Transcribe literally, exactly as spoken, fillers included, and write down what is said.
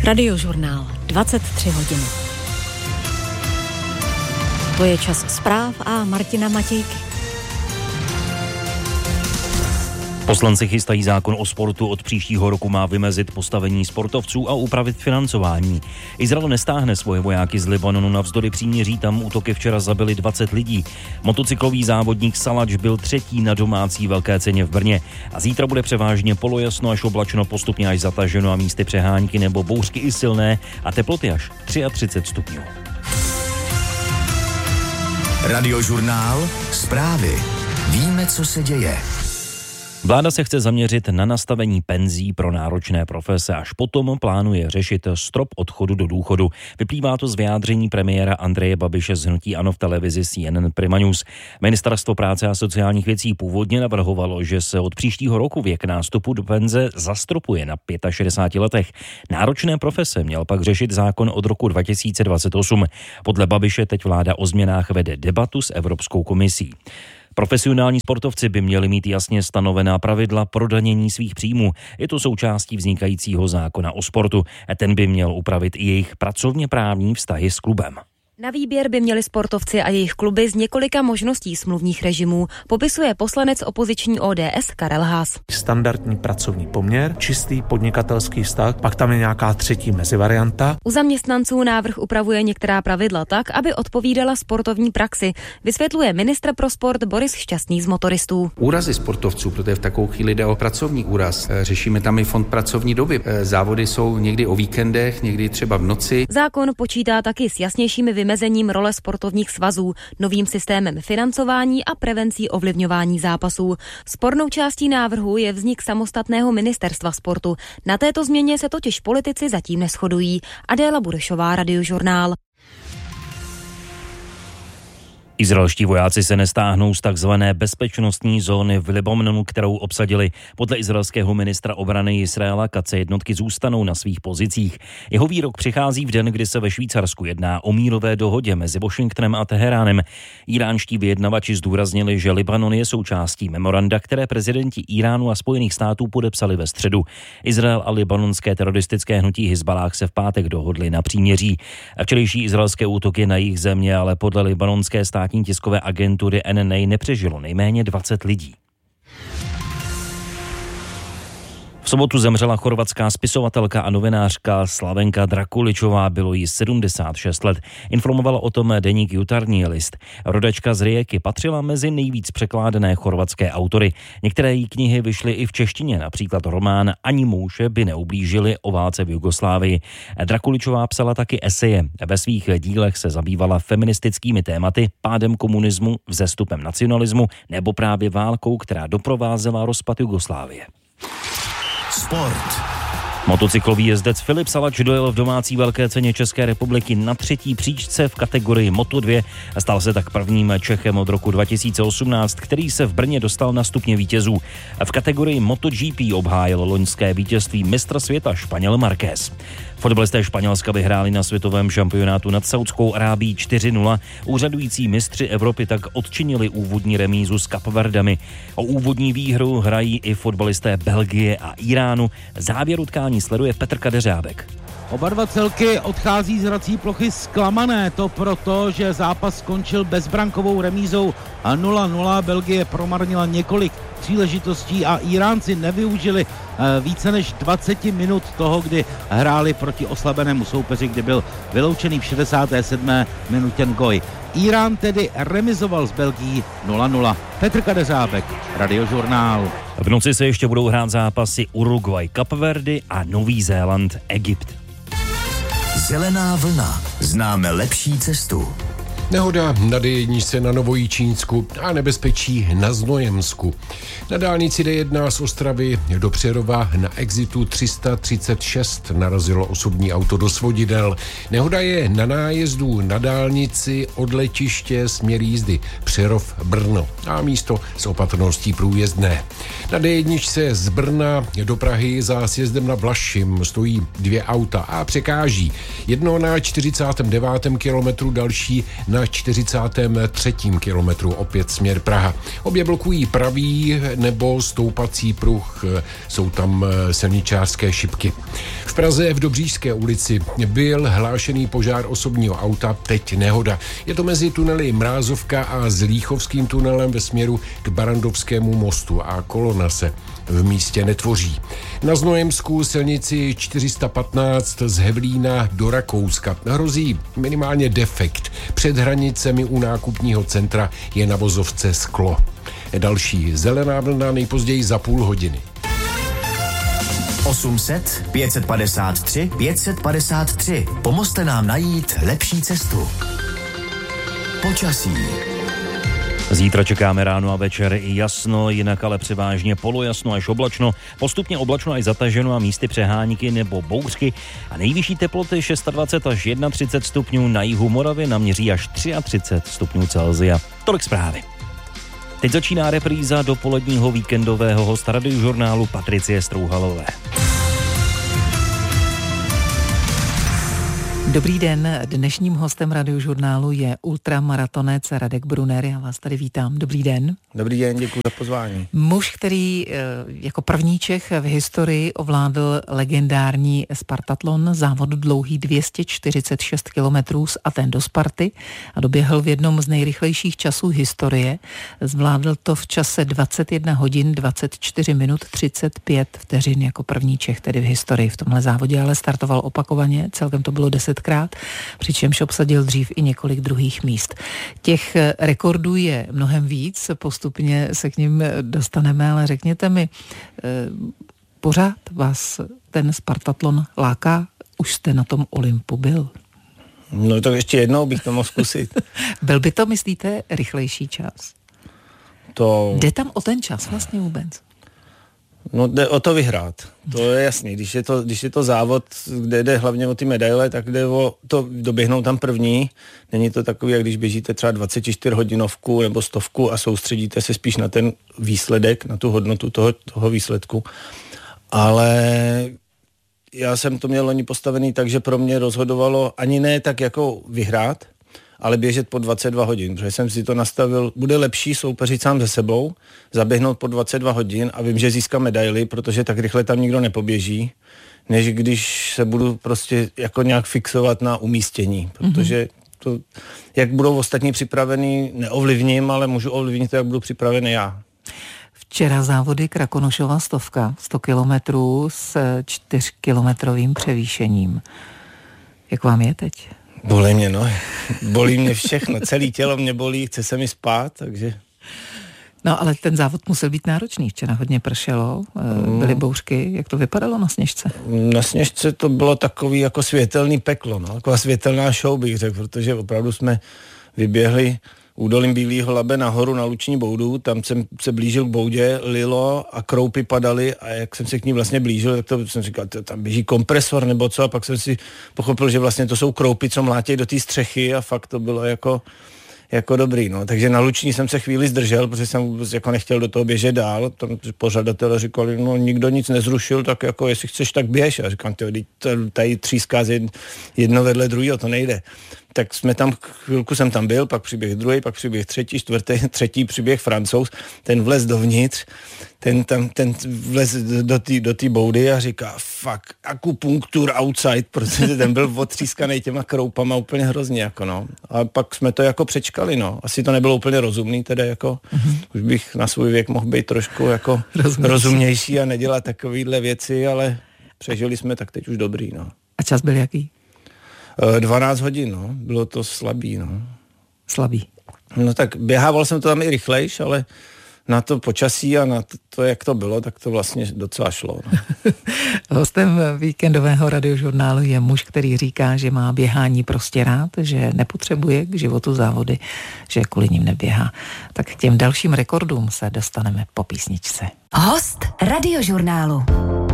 Radiožurnál, dvacet tři hodin. To je čas zpráv a Martina Matějky. Poslanci chystají zákon o sportu, od příštího roku má vymezit postavení sportovců a upravit financování. Izrael nestáhne svoje vojáky z Libanonu, navzdory příměří tam útoky včera zabili dvacet lidí. Motocyklový závodník Salač byl třetí na domácí velké ceně v Brně a zítra bude převážně polojasno až oblačno, postupně až zataženo a místy přehánky nebo bouřky i silné a teploty až třicet tři stupňů. Radiožurnál, zprávy. Víme, co se děje. Vláda se chce zaměřit na nastavení penzí pro náročné profese, až potom plánuje řešit strop odchodu do důchodu. Vyplývá to z vyjádření premiéra Andreje Babiše z hnutí ANO v televizi C N N Prima News. Ministerstvo práce a sociálních věcí původně navrhovalo, že se od příštího roku věk nástupu do penze zastropuje na šedesáti pěti letech. Náročné profese měl pak řešit zákon od roku dva tisíce dvacet osm. Podle Babiše teď vláda o změnách vede debatu s Evropskou komisí. Profesionální sportovci by měli mít jasně stanovená pravidla pro danění svých příjmů. Je to součástí vznikajícího zákona o sportu. Ten by měl upravit i jejich pracovně právní vztahy s klubem. Na výběr by měli sportovci a jejich kluby z několika možností smluvních režimů, popisuje poslanec opoziční O D S Karel Haas. Standardní pracovní poměr, čistý podnikatelský vztah, pak tam je nějaká třetí mezivarianta. U zaměstnanců návrh upravuje některá pravidla tak, aby odpovídala sportovní praxi, vysvětluje ministr pro sport Boris Šťastný z Motoristů. Úrazy sportovců, protože v takovou chvíli jde o pracovní úraz. Řešíme tam i fond pracovní doby. Závody jsou někdy o víkendech, někdy třeba v noci. Zákon počítá taky s jasnějšími vymezením role sportovních svazů, novým systémem financování a prevencí ovlivňování zápasů. Spornou částí návrhu je vznik samostatného ministerstva sportu. Na této změně se totiž politici zatím neshodují. Adéla Burešová, Radiožurnál. Izraelští vojáci se nestáhnou z takzvané bezpečnostní zóny v Libanonu, kterou obsadili. Podle izraelského ministra obrany Izraela Katze jednotky zůstanou na svých pozicích. Jeho výrok přichází v den, kdy se ve Švýcarsku jedná o mírové dohodě mezi Washingtonem a Teheránem. Iránští vyjednavači zdůraznili, že Libanon je součástí memoranda, které prezidenti Iránu a Spojených států podepsali ve středu. Izrael a libanonské teroristické hnutí Hizballáh se v pátek dohodli na příměří. Včerejší izraelské útoky na jejich země ale podle libanonské státní tiskové agentury N N A nepřežilo nejméně dvacet lidí. V sobotu zemřela chorvatská spisovatelka a novinářka Slavenka Drakuličová, bylo jí sedmdesát šest let. Informoval o tom deník Jutarnji list. Rodačka z Rijeky patřila mezi nejvíc překládané chorvatské autory. Některé jí knihy vyšly i v češtině, například román Ani muže by neublížili o válce v Jugoslávii. Drakuličová psala taky eseje. Ve svých dílech se zabývala feministickými tématy, pádem komunismu, vzestupem nacionalismu nebo právě válkou, která doprovázela rozpad Jugoslávie. Sport. Motocyklový jezdec Filip Salač dojel v domácí velké ceně České republiky na třetí příčce v kategorii Moto dva a stal se tak prvním Čechem od roku dva tisíce osmnáct, který se v Brně dostal na stupně vítězů. V kategorii MotoGP obhájil loňské vítězství mistr světa Španěl Marquez. Fotbalisté Španělska vyhráli na světovém šampionátu nad Saudskou Arábií čtyři nula. Úřadující mistři Evropy tak odčinili úvodní remízu s Kapverdami. O úvodní výhru hrají i fotbalisté Belgie a Iránu. Závěr utkání sleduje Petr Kadeřábek. Oba dva celky odchází z hrací plochy zklamané, to proto, že zápas skončil bezbrankovou remízou a nula nula. Belgie promarnila několik příležitostí a Iránci nevyužili více než dvacet minut toho, kdy hráli proti oslabenému soupeři, kdy byl vyloučený v šedesáté sedmé minutě Ngoj. Irán tedy remizoval s Belgií nula nula. Petr Kadeřábek, Radiožurnál. V noci se ještě budou hrát zápasy Uruguay, Kapverdy a Nový Zéland, Egypt. Zelená vlna. Známe lepší cestu. Nehoda na D jedna na Novojičínsku a nebezpečí na Znojemsku. Na dálnici D jedna z Ostravy do Přerova na exitu tři sta třicet šest narazilo osobní auto do svodidel. Nehoda je na nájezdu na dálnici od letiště směr jízdy Přerov Brno a místo s opatrností průjezdné. Na D jedna z Brna do Prahy za sjezdem na Vlašim stojí dvě auta a překáží. Jedno na čtyřicátém devátém kilometru, další na na čtyřicátém třetím kilometru, opět směr Praha. Obě blokují pravý nebo stoupací pruh, jsou tam silničářské šipky. V Praze v Dobříšské ulici byl hlášený požár osobního auta, teď nehoda. Je to mezi tunely Mrázovka a Zlíchovským tunelem ve směru k Barandovskému mostu a kolona se v místě netvoří. Na Znojemsku silnici čtyři sta patnáct z Hevlína do Rakouska hrozí minimálně defekt. Před hranicemi u nákupního centra je na vozovce sklo. Další zelená vlna nejpozději za půl hodiny. osm set, pět set padesát tři, pět set padesát tři. Pomozte nám najít lepší cestu. Počasí. Zítra čekáme ráno a večer i jasno, jinak ale převážně polojasno až oblačno, postupně oblačno až zataženo a místy přehánky nebo bouřky a nejvyšší teploty dvacet šest až třicet jedna stupňů, na jihu Moravy naměří až třicet tři stupňů Celsia. Tolik zprávy. Teď začíná repríza dopoledního víkendového hosta Radiožurnálu Patricie Strouhalové. Dobrý den, dnešním hostem Radiožurnálu je ultramaratonec Radek Brunner. Já vás tady vítám. Dobrý den. Dobrý den, děkuji za pozvání. Muž, který jako první Čech v historii ovládl legendární Spartatlon, závod dlouhý dvě stě čtyřicet šest kilometrů z Aten do Sparty a doběhl v jednom z nejrychlejších časů historie. Zvládl to v čase dvacet jedna hodin, dvacet čtyři minut, třicet pět vteřin jako první Čech, tedy v historii v tomhle závodě, ale startoval opakovaně, celkem to bylo deset krát, přičemž obsadil dřív i několik druhých míst. Těch rekordů je mnohem víc, postupně se k nim dostaneme, ale řekněte mi, pořád vás ten Spartatlon láká? Už jste na tom Olympu byl? No to ještě jednou bych to mohl zkusit. Byl by to, myslíte, rychlejší čas? To... Jde tam o ten čas vlastně vůbec? No jde o to vyhrát, to je jasný. Když je to, když je to závod, kde jde hlavně o ty medaile, tak jde o to doběhnout tam první. Není to takový, jak když běžíte třeba dvacet čtyři hodinovku nebo stovku a soustředíte se spíš na ten výsledek, na tu hodnotu toho, toho výsledku. Ale já jsem to měl loni postavený tak, že pro mě rozhodovalo ani ne tak jako vyhrát, ale běžet po dvacet dva hodin, protože jsem si to nastavil, bude lepší soupeřit sám se sebou, zaběhnout po dvacet dva hodin a vím, že získám medaily, protože tak rychle tam nikdo nepoběží, než když se budu prostě jako nějak fixovat na umístění, protože to, jak budou ostatní připravení, neovlivním, ale můžu ovlivnit to, jak budu připravený já. Včera závody Krakonošova stovka, sto kilometrů s čtyřkilometrovým převýšením. Jak vám je teď? Bolí mě, no. Bolí mě všechno. Celé tělo mě bolí, chce se mi spát, takže... No, ale ten závod musel být náročný. Včera hodně pršelo, byly bouřky. Jak to vypadalo na Sněžce? Na Sněžce to bylo takový jako světelný peklo, no. Taková světelná show, bych řekl, protože opravdu jsme vyběhli údolím Bílýho Labe nahoru na Luční boudu, tam jsem se blížil k boudě, lilo a kroupy padaly a jak jsem se k ní vlastně blížil, tak to jsem říkal, tam běží kompresor nebo co a pak jsem si pochopil, že vlastně to jsou kroupy, co mlátějí do té střechy a fakt to bylo jako, jako dobrý, no. Takže na Luční jsem se chvíli zdržel, protože jsem vůbec jako nechtěl do toho běžet dál, tam pořadatelé říkali, no nikdo nic nezrušil, tak jako jestli chceš, tak běž. A říkám, tady tříská jedno vedle druhého, to nejde. Tak jsme tam, chvilku jsem tam byl, pak přiběh druhý, pak přiběh třetí, čtvrtý, třetí přiběh Francouz, ten vlez dovnitř, ten tam, ten vlez do té do té boudy a říká, fuck, akupunktur outside, protože ten byl otřískaný těma kroupama úplně hrozně, jako no. A pak jsme to jako přečkali, no. Asi to nebylo úplně rozumný, teda jako, mm-hmm. už bych na svůj věk mohl být trošku jako rozumnější, rozumnější a nedělat takovýhle věci, ale přežili jsme, tak teď už dobrý, no. A čas byl jaký? dvanáct hodin, no. Bylo to slabý, no. Slabý. No tak běhával jsem to tam i rychlejš, ale na to počasí a na to, to jak to bylo, tak to vlastně docela šlo. No. Hostem víkendového Radiožurnálu je muž, který říká, že má běhání prostě rád, že nepotřebuje k životu závody, že kvůli ním neběhá. Tak k těm dalším rekordům se dostaneme po písničce. Host Radiožurnálu.